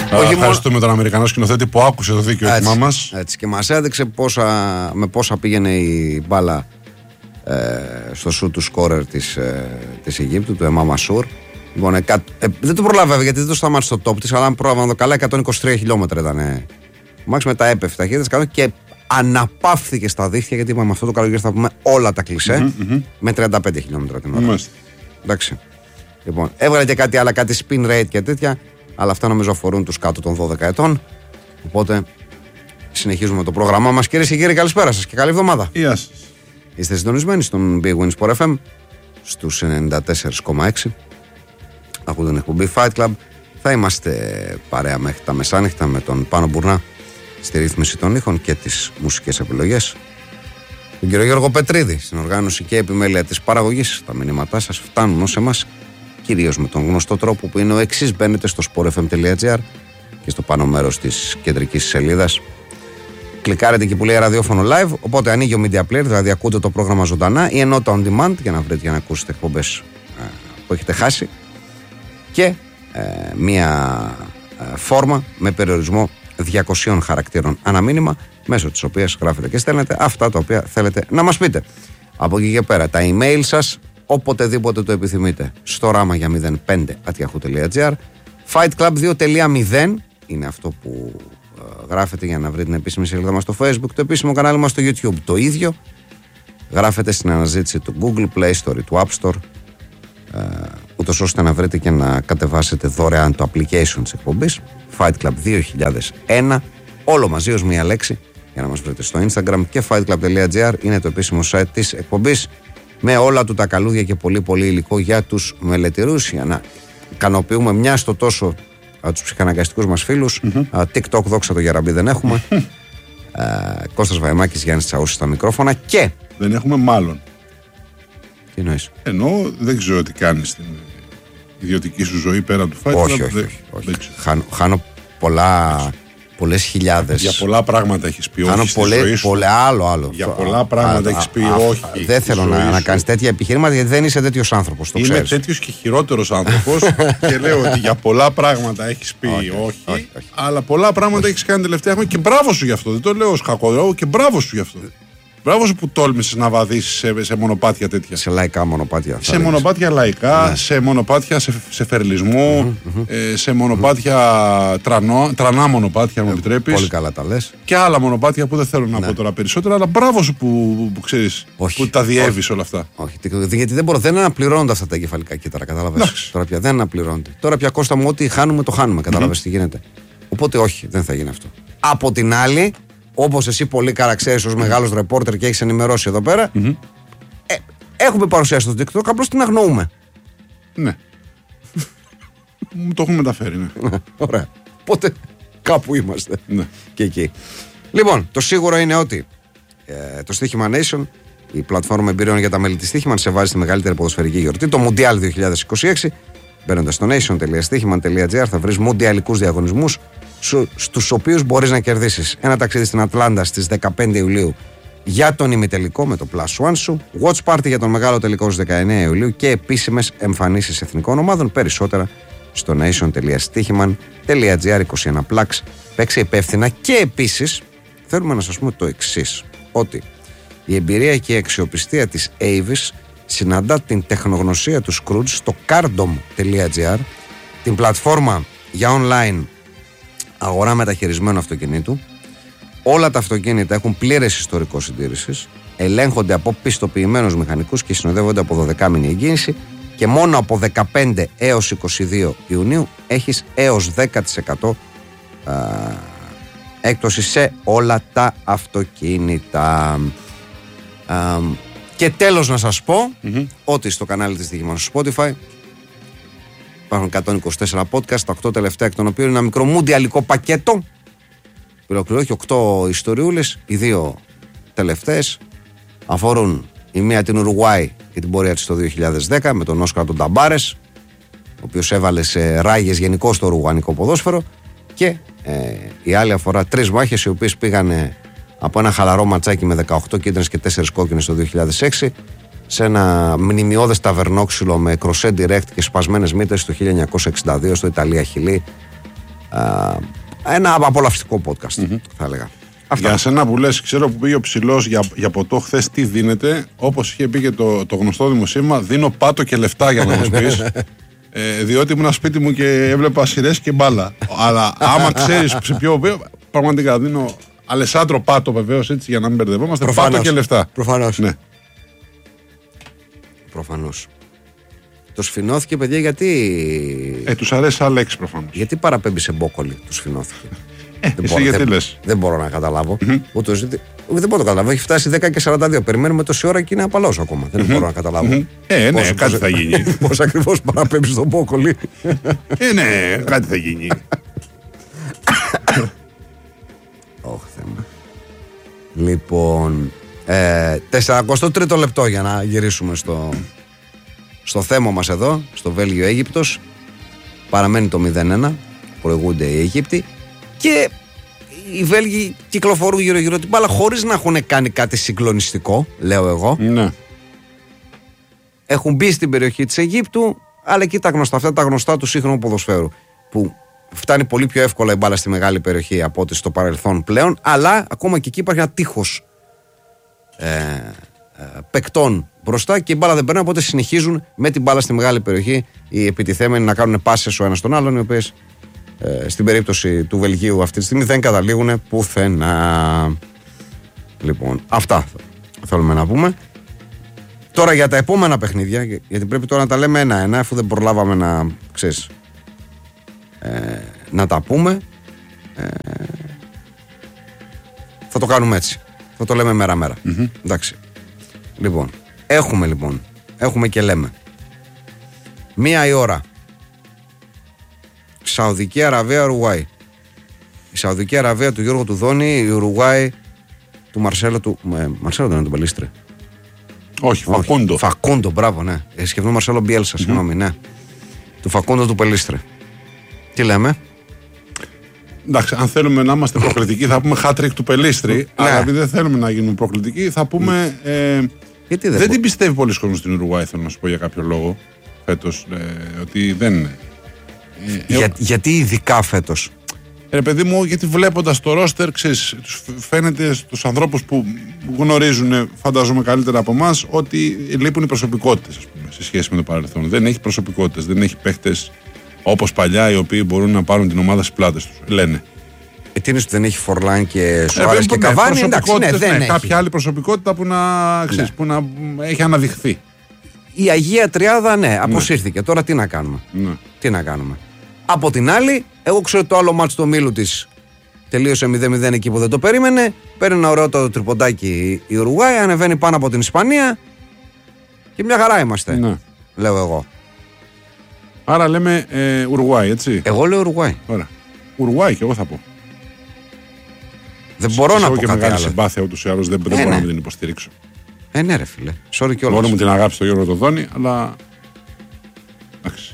Ευχαριστούμε τον Αμερικανό σκηνοθέτη που άκουσε το δίκαιο μας. Έτσι, και μας έδειξε με πόσα πήγαινε η μπάλα στο σουτ του σκόρερ της Αιγύπτου, του Εμάμ Ασούρ. Λοιπόν, δεν το προλάβαμε γιατί δεν το σταμάτησε στο top της, αλλά αν πρόλαβα το καλά, 123 χιλιόμετρα ήταν. Μάξ μετά έπεφτε ταχύτητας και αναπαύθηκε στα δίχτυα, γιατί είπαμε αυτό το καλοκαίρι θα πούμε όλα τα κλισέ, με 35 χιλιόμετρα την ώρα. Εντάξει. Λοιπόν, έβγαλε και κάτι άλλο, κάτι spin rate και τέτοια, αλλά αυτά νομίζω αφορούν τους κάτω των 12 ετών. Οπότε συνεχίζουμε το πρόγραμμά μας. Κυρίες και κύριοι, καλησπέρα σας και καλή εβδομάδα. Γεια σας. Είστε συντονισμένοι στον Big Win Sport FM στους 94,6. Ακούτε την εκπομπή Fight Club. Θα είμαστε παρέα μέχρι τα μεσάνυχτα με τον Πάνο Μπουρνά στη ρύθμιση των ήχων και τις μουσικές επιλογές. Τον κύριο Γιώργο Πετρίδη στην οργάνωση και επιμέλεια της παραγωγής. Τα μηνύματά σας φτάνουν ως εμάς κυρίως με τον γνωστό τρόπο που είναι ο εξής: μπαίνετε στο sportfm.gr και στο πάνω μέρος της κεντρικής σελίδας κλικάρετε εκεί που λέει ραδιόφωνο live, οπότε ανοίγει ο media player, δηλαδή ακούτε το πρόγραμμα ζωντανά ή ενώ το on demand για να ακούσετε εκπομπές που έχετε χάσει, και μία φόρμα με περιορισμό 200 χαρακτήρων ανά μήνυμα, μέσω της οποίας γράφετε και στέλνετε αυτά τα οποία θέλετε να μας πείτε. Από εκεί και πέρα τα email σας οποτεδήποτε το επιθυμείτε στο ράμα για 05@yahoo.gr. Fightclub 2.0 είναι αυτό που γράφετε για να βρείτε την επίσημη σελίδα μας στο Facebook, το επίσημο κανάλι μας στο YouTube. Το ίδιο γράφετε στην αναζήτηση του Google Play Store ή του App Store, ούτως ώστε να βρείτε και να κατεβάσετε δωρεάν το application της εκπομπής Fight Club 2001, όλο μαζί ως μία λέξη, για να μας βρείτε στο Instagram, και fightclub.gr είναι το επίσημο site της εκπομπής με όλα του τα καλούδια και πολύ πολύ υλικό για τους μελετηρούς, για να ικανοποιούμε μια στο τόσο τους ψυχαναγκαστικούς μας φίλους. TikTok, δόξα το Γεραμπή, δεν έχουμε. Κώστας Βαϊμάκης, Γιάννης Τσαούσης στα μικρόφωνα. Και δεν έχουμε μάλλον. τι εννοείς? Ενώ δεν ξέρω τι κάνεις στην ιδιωτική σου ζωή πέρα του Fight Club. Όχι. Χάνω πολλές χιλιάδες. Για πολλά πράγματα έχεις πει όχι στη ζωή σου. Άλλο. Για πολλά πράγματα έχεις πει όχι. Δεν θέλω να κάνεις τέτοια επιχειρήματα, γιατί δεν είσαι τέτοιος άνθρωπος. Είμαι τέτοιος και χειρότερος άνθρωπος και λέω ότι για πολλά πράγματα έχεις πει όχι, αλλά πολλά πράγματα έχεις κάνει τελευταία χρόνια και μπράβο σου γι' αυτό. Δεν το λέω ως κακό, και μπράβο σου γι' αυτό. Μπράβο σου που τόλμησες να βαδίσεις σε μονοπάτια τέτοια. Σε λαϊκά μονοπάτια. Σε μονοπάτια λαϊκά, σε μονοπάτια σε φερλισμό, σε μονοπάτια τρανά μονοπάτια, αν μου επιτρέπεις. Πολύ καλά τα λες. Και άλλα μονοπάτια που δεν θέλω να πω τώρα περισσότερα, αλλά μπράβο σου που ξέρεις, που τα διέβεις όλα αυτά. Όχι, γιατί δεν αναπληρώνονται αυτά τα εγκεφαλικά κύτταρα, κατάλαβες. Τώρα πια δεν αναπληρώνονται. Τώρα πια, Κώστα μου, ό,τι χάνουμε το χάνουμε, κατάλαβες τι γίνεται. Οπότε όχι, δεν θα γίνει αυτό. Από την άλλη, όπως εσύ πολύ καλά ξέρεις ως μεγάλος ρεπόρτερ και έχεις ενημερώσει εδώ πέρα, έχουμε παρουσιάσει στο TikTok, απλώς την αγνοούμε. Ναι. Μου το έχουν μεταφέρει, ναι. Ωραία. Οπότε κάπου είμαστε. Ναι. Και εκεί. Λοιπόν, το σίγουρο είναι ότι το Στοίχημα Nation, η πλατφόρμα εμπειριών για τα μέλη της Στοίχημα, σε βάζει στη μεγαλύτερη ποδοσφαιρική γιορτή, το Mundial 2026. Μπαίνοντας στο nation.stichiman.gr θα βρεις μουντιαλικούς διαγωνισμούς, στους οποίους μπορείς να κερδίσεις ένα ταξίδι στην Ατλάντα στις 15 Ιουλίου για τον ημιτελικό με το Plus One σου, watch party για τον μεγάλο τελικό στις 19 Ιουλίου και επίσημες εμφανίσεις εθνικών ομάδων. Περισσότερα στο nation.stichiman.gr. 21 Plus. Παίξε υπεύθυνα. Και επίσης θέλουμε να σας πούμε το εξής, ότι η εμπειρία και η αξιοπιστία της Avis συναντά την τεχνογνωσία του Scrooge στο cardom.gr, την πλατφόρμα για online αγορά μεταχειρισμένου αυτοκινήτου. Όλα τα αυτοκίνητα έχουν πλήρες ιστορικό συντήρησης, ελέγχονται από πιστοποιημένους μηχανικούς και συνοδεύονται από 12μηνη εγγύηση, και μόνο από 15 έως 22 Ιουνίου έχεις έως 10% έκπτωση σε όλα τα αυτοκίνητα. Και τέλος να σας πω ότι στο κανάλι της Στοίχημαν στο Spotify υπάρχουν 124 podcast, τα 8 τελευταία εκ των οποίων είναι ένα μικρό μουντιαλικό πακέτο που ολοκληρώνει 8 ιστοριούλες. Οι 2 τελευταίες αφορούν η μία την Ουρουγουάη και την πορεία της το 2010 με τον Όσκαρ τον Ταμπάρες, ο οποίος έβαλε σε ράγες γενικώς το ουρουγουανικό ποδόσφαιρο, και η άλλη αφορά 3 μάχες οι οποίες πήγανε από ένα χαλαρό ματσάκι με 18 κίτρινες και 4 κόκκινες το 2006 σε ένα μνημιώδες ταβερνόξυλο με κροσέ direct και σπασμένες μύτες το 1962 στο Ιταλία-Χιλή, ένα απολαυστικό podcast, θα έλεγα. Αυτά. Για σένα που λες, ξέρω που πήγε ο ψηλός για ποτό χθες, τι δίνεται. Όπως είχε πει και το γνωστό δημοσίευμα, δίνω πάτο και λεφτά για να μας πεις. Διότι ήμουν σπίτι μου και έβλεπα σειρές και μπάλα. Αλλά άμα ξέρεις σε ποιο, πραγματικά δίνω Αλεσάντρο Πάτο, βεβαίως, έτσι, για να μην μπερδευόμαστε. Προφανώς. Πάτο και λεφτά. Προφανώς. Ναι. Προφανώς. Το σφινώθηκε, παιδιά, γιατί. Τους αρέσει σαν λέξη, προφανώς. Γιατί παραπέμπει σε μπόκολη, το σφινώθηκε. Εσύ γιατί λες? Δεν μπορώ να καταλάβω. Δεν μπορώ να το καταλάβω. Έχει φτάσει 10 και 42. Περιμένουμε τόση ώρα και είναι απαλός ακόμα. Δεν μπορώ να καταλάβω. Ναι, κάτι θα γίνει. Πώς ακριβώς παραπέμπει στον μπόκολη. Ναι, κάτι θα γίνει. Λοιπόν, 43ο λεπτό για να γυρίσουμε στο θέμα μας εδώ, στο Βέλγιο-Αίγυπτος. Παραμένει το 0-1, προηγούνται οι Αίγυπτοι και οι Βέλγοι κυκλοφορούν γύρω-γύρω την μπάλα χωρίς να έχουν κάνει κάτι συγκλονιστικό, λέω εγώ. Ναι. Έχουν μπει στην περιοχή της Αιγύπτου, αλλά εκεί αυτά τα γνωστά του σύγχρονου ποδοσφαίρου, που φτάνει πολύ πιο εύκολα η μπάλα στη μεγάλη περιοχή από ό,τι στο παρελθόν πλέον, αλλά ακόμα και εκεί υπάρχει ένα τείχος παικτών μπροστά και η μπάλα δεν περνάει, οπότε συνεχίζουν με την μπάλα στη μεγάλη περιοχή οι επιτιθέμενοι να κάνουν πάσες ο ένας τον άλλον, οι οποίες στην περίπτωση του Βελγίου αυτή τη στιγμή δεν καταλήγουν πουθενά. Λοιπόν, αυτά θέλουμε να πούμε. Τώρα για τα επόμενα παιχνίδια, γιατί πρέπει τώρα να τα λέμε ένα-ένα, αφού δεν προλάβαμε να, ξέρεις, να τα πούμε, θα το κάνουμε έτσι. Θα το λέμε μέρα-μέρα. Εντάξει. Λοιπόν, έχουμε και λέμε. 1 η ώρα. Σαουδική Αραβία, Ουρουγουάη. Η Σαουδική Αραβία του Γιώργου Τουδόνη, η Ουρουγουάη του Μαρσέλο του. Μαρσέλο δεν είναι τον Πελίστρε. Όχι, Φακούντο. Φακούντο, μπράβο, ναι. Σκεφτόμουν Μαρσέλο Μπιέλσα, συγγνώμη, ναι. Του Φακούντο του Πελίστρε. Τι λέμε? Εντάξει, αν θέλουμε να είμαστε προκλητικοί, θα πούμε hat-trick του Πελίστρη. Αλλά επειδή δεν θέλουμε να γίνουμε προκλητικοί, θα πούμε. Γιατί δεν την πιστεύει πολλοί κόσμος στην Ουρουγουάη, θέλω να σου πω για κάποιο λόγο. Φέτος. Ότι δεν είναι. Γιατί ειδικά φέτος? Παιδί μου, γιατί βλέποντας το ρόστερ, ξέρεις, φαίνεται στους ανθρώπους που γνωρίζουν, φαντάζομαι καλύτερα από εμάς, ότι λείπουν οι προσωπικότητες, ας πούμε, σε σχέση με το παρελθόν. Δεν έχει προσωπικότητες, δεν έχει παίχτες όπως παλιά, οι οποίοι μπορούν να πάρουν την ομάδα στις πλάτες τους. Λένε. Τι είναι, δεν έχει Φορλάν και Σουάρες και Καβάνι, εντάξει, ναι, δεν έχει. Κάποια άλλη προσωπικότητα που να έχει αναδειχθεί. Η Αγία Τριάδα, ναι, αποσύρθηκε. Τώρα τι να κάνουμε. Ναι. Τι να κάνουμε. Από την άλλη, εγώ ξέρω το άλλο μάτς του ομίλου της τελείωσε 0-0 εκεί που δεν το περίμενε. Παίρνει ένα ωραίο το τριποντάκι η Ουρουγουάη, ανεβαίνει πάνω από την Ισπανία και μια χαρά είμαστε. Ναι. Λέω εγώ. Άρα λέμε Ουρουγουάη, έτσι. Εγώ λέω Ουρουγουάη. Ωραία. Ουρουγουάη και εγώ θα πω. Δεν μπορώ να πω και κάτι μεγάλη άλλο. συμπάθεια ούτως ή άλλως δεν μπορώ να την υποστηρίξω. Ναι ρε φίλε. Sorry κιόλας. Μόνο μου την αγάπη στο Γιώργο Τοδόνη, αλλά. Εντάξει.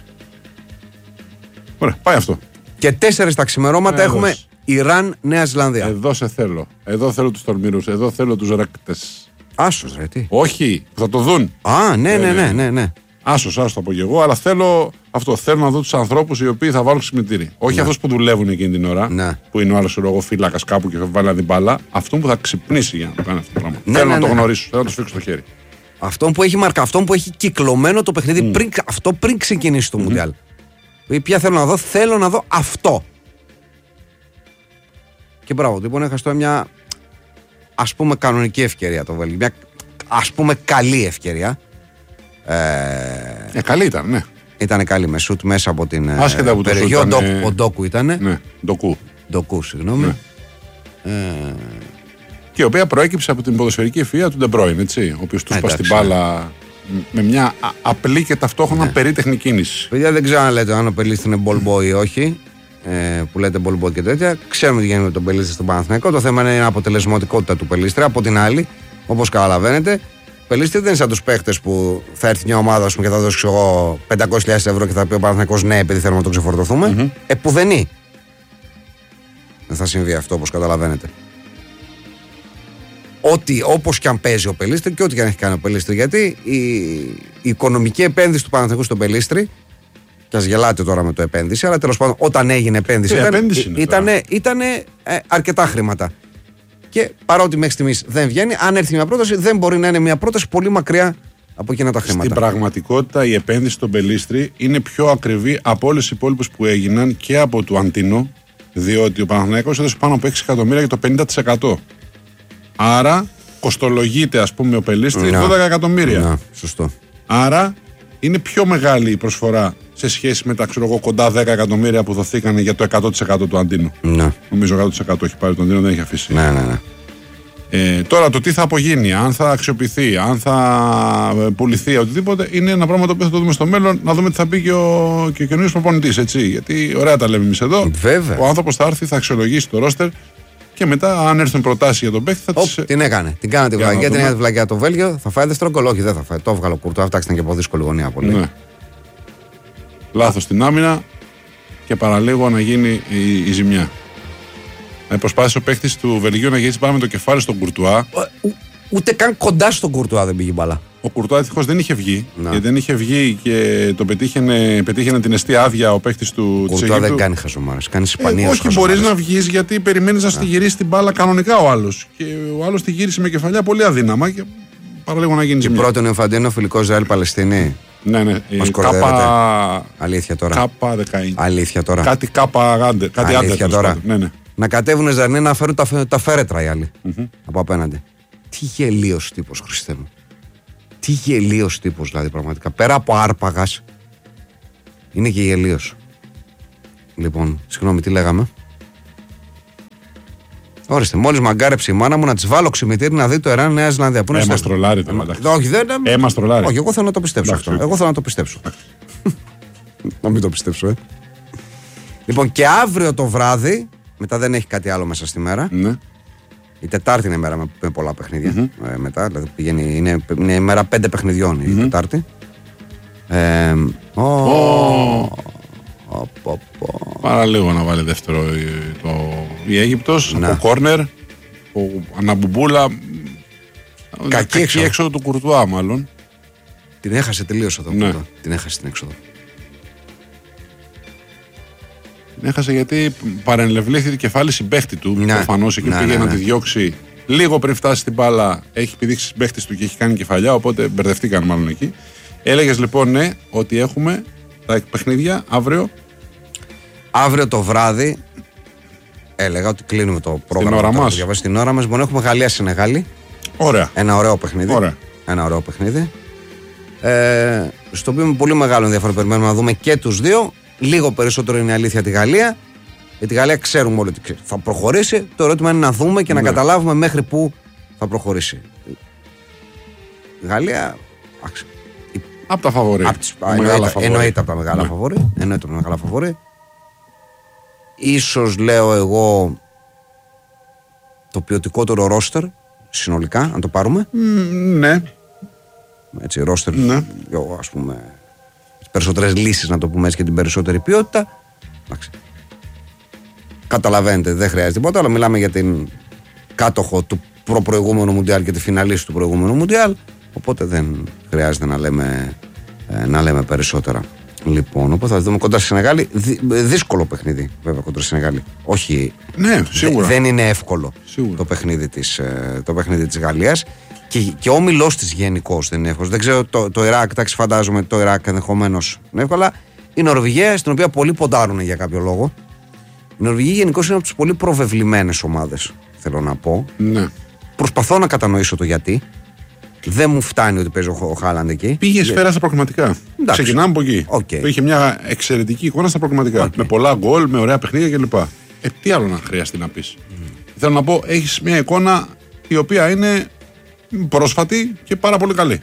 Ωραία, πάει αυτό. Και 4 τα ξημερώματα έχουμε Ιράν, Νέα Ζηλανδία. Εδώ σε θέλω. Εδώ θέλω τους τολμηρούς. Εδώ θέλω τους ρέκτες. Άσος ρε, τι. Όχι, θα το δουν. Α, ναι. Άσος το πω και εγώ, αλλά θέλω αυτό. Θέλω να δω τους ανθρώπους οι οποίοι θα βάλουν ξυπνητήρι. Όχι αυτούς που δουλεύουν εκείνη την ώρα, που είναι ο άλλος φύλακας κάπου και θα βάλει να την μπάλα. Αυτόν που θα ξυπνήσει για να το κάνει αυτό το πράγμα. Θέλω να το γνωρίσω, θέλω να το σφίξω στο χέρι. Αυτόν που έχει μαρκα, αυτόν που έχει κυκλωμένο το παιχνίδι πριν ξεκινήσει το Μουντιάλ. Ποια θέλω να δω αυτό. Και μπράβο, λοιπόν, έχασε τώρα μια ας πούμε κανονική ευκαιρία το Βέλγιο. Μια ας πούμε καλή ευκαιρία. Καλή ήταν, ναι. Ήταν καλή με σουτ μέσα από την περιοχή. Ο Ντόκου ήταν. Ναι, Ντόκου, συγγνώμη. Ναι. Και η οποία προέκυψε από την ποδοσφαιρική ευφυΐα του Ντεμπρόιν, έτσι. Ο οποίος του σπάσει την μπάλα με μια απλή και ταυτόχρονα περίτεχνη κίνηση. Παιδιά, δεν ξέρω αν λέτε αν ο Πελίστρης είναι ball boy ή όχι. Που λέτε ball boy και τέτοια. Ξέρουμε τι γίνεται με τον Πελίστρη στον Παναθηναϊκό. Το θέμα είναι η αποτελεσματικότητα του Πελίστρη. Από την άλλη, όπως καταλαβαίνετε, ο Πελίστρη δεν είναι σαν τους παίχτες που θα έρθει μια ομάδα και θα δώσει 500.000 ευρώ και θα πει ο Παναθηναϊκός ναι, επειδή θέλουμε να το ξεφορτωθούμε. Πουδενή δεν θα συμβεί αυτό, όπως καταλαβαίνετε. Όπως και αν παίζει ο Πελίστρη και ό,τι και αν έχει κάνει ο Πελίστρη. Γιατί η οικονομική επένδυση του Παναθηναϊκού στον Πελίστρη Και ας γελάτε τώρα με το επένδυση, αλλά τέλος πάντων όταν έγινε επένδυση ήταν αρκετά χρήματα. Και παρότι μέχρι στιγμής δεν βγαίνει, αν έρθει μια πρόταση, δεν μπορεί να είναι μια πρόταση πολύ μακριά από εκείνα τα χρήματα. Στην πραγματικότητα, η επένδυση στον Πελίστρη είναι πιο ακριβή από όλες οι υπόλοιπες που έγιναν και από του Αντίνο, διότι ο Παναθηναϊκός έδωσε πάνω από 6 εκατομμύρια για το 50%. Άρα, κοστολογείται, ας πούμε, ο Πελίστρη 12 εκατομμύρια. Ναι, σωστό. Άρα, είναι πιο μεγάλη η προσφορά σε σχέση με τα κοντά 10 εκατομμύρια που δοθήκαν για το 100% του Αντίνου. Ναι. Νομίζω 100% έχει πάρει τον Αντίνο, δεν έχει αφήσει. Ναι. Τώρα το τι θα απογίνει, αν θα αξιοποιηθεί, αν θα πουληθεί, οτιδήποτε, είναι ένα πράγμα το οποίο θα το δούμε στο μέλλον, να δούμε τι θα πει και ο καινούριο προπονητής, έτσι. Γιατί ωραία τα λέμε εμείς εδώ. Βέβαια. Ο άνθρωπος θα έρθει, θα αξιολογήσει το ρόστερ και μετά, αν έρθουν προτάσεις για τον παίκτη, θα τις. Την έκανε. Την κάνατε βλακιά, την έκανε βλακιά το Βέλγιο. Θα φάει δεύτερο γκολ. Όχι, δεν θα φάει. Το έβγαλε ο Κουρτουά. Αυτά ήταν και από δύσκολη γωνία πολύ. Ναι. Λάθος στην άμυνα και παραλίγο να γίνει η ζημιά. Προσπάθησε ο παίκτης του Βελγίου να γυρίσει πάνω με το κεφάλι στον Κουρτουά. Ούτε καν κοντά στον Κουρτουά δεν πήγε μπαλά. Ο Κουρτουά ευτυχώς δεν είχε βγει. Γιατί δεν είχε βγει και το πετύχαινε την εστία άδεια ο παίκτης του. Ο Κουρτουά δεν κάνει χαζομάρες. Κάνει Ισπανία. Όχι, μπορείς να βγεις γιατί περιμένεις να στη γυρίσει την μπάλα κανονικά ο άλλος. Και ο άλλος τη γύρισε με κεφαλιά πολύ αδύναμα και παραλίγο να γίνει ζημιά. Και πρώτον Ιωφαντίνο φιλικό Ισραήλ-Παλαιστίνη. Ναι. Αλήθεια τώρα. Κάπα 19. Αλήθεια τώρα. Κάτι κάπα άντερ. Κάτι αλήθεια άντερ. τώρα. Ναι. Να κατέβουν ζαρνί να φέρουν τα φέρετρα οι άλλοι. Από απέναντι. Τι γελίος τύπος, Χριστέ μου. Τι γελίος τύπος, δηλαδή πραγματικά. Πέρα από άρπαγας, είναι και γελίος. Λοιπόν, συγγνώμη, τι λέγαμε. Ορίστε, μόλις μαγκάρεψε η μάνα μου να της βάλω ξημητήρι να δει το Ιράν Νέα Ζηλανδία. Μας τρολάρει τώρα. Όχι, δεν. Μας τρολάρει. Όχι, εγώ θέλω να το πιστέψω αυτό. Εγώ θέλω να το πιστέψω. Να μην το πιστέψω, Λοιπόν, και αύριο το βράδυ, μετά δεν έχει κάτι άλλο μέσα στη μέρα. Ναι. Η Τετάρτη είναι η μέρα με πολλά παιχνίδια. Μετά, δηλαδή είναι η μέρα 5 παιχνιδιών η Τετάρτη. Παραλίγο να βάλει δεύτερο η Αίγυπτος. Από κόρνερ. Ο Αναμπουμπούλα. Κακή έξοδο του Κουρτουά, μάλλον. Την έχασε τελείως εδώ. Ναι. Την έχασε την έξοδο. Την έχασε γιατί παρενευλήθη κεφάλι συμπαίχτη του. Προφανώς εκεί πήγε να τη διώξει λίγο πριν φτάσει στην μπάλα. Έχει πηδήξει συμπαίχτης του και έχει κάνει κεφαλιά. Οπότε μπερδευτήκαν μάλλον εκεί. Έλεγες λοιπόν ναι, ότι έχουμε τα παιχνίδια αύριο. Αύριο το βράδυ. Έλεγα ότι κλείνουμε το πρόγραμμα. Στην ώρα μας. Λοιπόν, έχουμε Γαλλία-Σενεγάλη. Ωραία. Ένα ωραίο παιχνίδι. Ένα ωραίο παιχνίδι. Στο οποίο με πολύ μεγάλο ενδιαφέρον περιμένουμε να δούμε και τους δύο. Λίγο περισσότερο είναι η αλήθεια τη Γαλλία. Για τη Γαλλία ξέρουμε όλοι ότι θα προχωρήσει. Το ερώτημα είναι να δούμε και να καταλάβουμε μέχρι πού θα προχωρήσει. Η Γαλλία. Από τα φαβορί. Εννοείται από τα μεγάλα φαβορί. Ίσως λέω εγώ το ποιοτικότερο ρόστερ συνολικά, αν το πάρουμε. Ναι. Έτσι, ρόστερ, ας πούμε, τις περισσότερες λύσεις, να το πούμε έτσι, και την περισσότερη ποιότητα. Εντάξει. Καταλαβαίνετε, δεν χρειάζεται τίποτα, αλλά μιλάμε για την κάτοχο του προηγούμενου Μουντιάλ και τη φιναλίστη του προηγούμενου Μουντιάλ. Οπότε δεν χρειάζεται να λέμε περισσότερα. Λοιπόν, οπότε θα δούμε κοντά στη Σενεγάλη. Δύσκολο παιχνίδι, βέβαια, κοντά στη Σενεγάλη. Όχι. Ναι, σίγουρα. Δεν είναι εύκολο το παιχνίδι της Γαλλίας. Και ο όμιλός της γενικώς δεν είναι εύκολος. Δεν ξέρω το Ιράκ, εντάξει, φαντάζομαι το Ιράκ ενδεχομένως είναι εύκολα. Η Νορβηγία, στην οποία πολλοί ποντάρουν για κάποιο λόγο. Η Νορβηγία γενικώς είναι από τις πολύ προβεβλημένες ομάδες, θέλω να πω. Ναι. Προσπαθώ να κατανοήσω το γιατί. Δεν μου φτάνει ότι παίζει ο Χάλαντ εκεί. Πήγε σφαίρα στα προκριματικά. Ξεκινάμε από εκεί. Είχε μια εξαιρετική εικόνα στα προκριματικά. Με πολλά γκολ, με ωραία παιχνίδια κλπ. Τι άλλο να χρειαστεί να πεις. Θέλω να πω, έχεις μια εικόνα η οποία είναι πρόσφατη και πάρα πολύ καλή.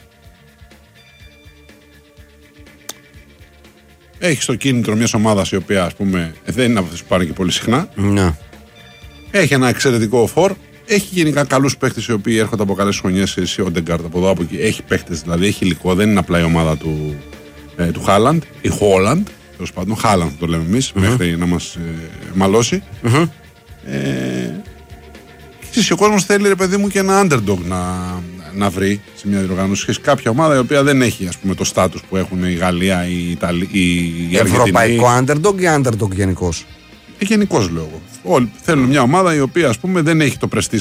Έχεις το κίνητρο μιας ομάδας η οποία, ας πούμε, δεν είναι από αυτές που πάνε και πολύ συχνά. Ναι. Έχει ένα εξαιρετικό φορ. Έχει γενικά καλούς παίχτες οι οποίοι έρχονται από καλές χρονιές. Ο Ντεγκάρτ από εδώ από εκεί. Έχει παίχτες, δηλαδή έχει υλικό. Δεν είναι απλά η ομάδα του Χάλαντ. Η Χόλαντ. Τέλος πάντων, Χάλαντ το λέμε εμείς, μέχρι να μας μαλώσει. Και ο κόσμος θέλει, ρε παιδί μου, και ένα underdog να βρει σε μια διοργάνωση. Έχει κάποια ομάδα η οποία δεν έχει, ας πούμε, το στάτους που έχουν η Γαλλία, η Ιταλία, η Ευρωπαϊκό underdog ή underdog γενικώς? Γενικώς λέω εγώ. Όλοι θέλουν μια ομάδα η οποία, ας πούμε, δεν έχει το πρεστής